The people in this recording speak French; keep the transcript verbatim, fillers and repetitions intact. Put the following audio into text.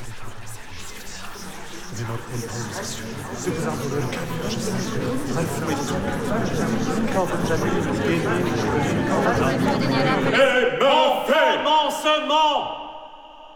Sie wird improvisation. Si vous arborez le calibre, je sais que. Ralph Louis, ton page, j'ai un peu de cœur de Janine, gagné,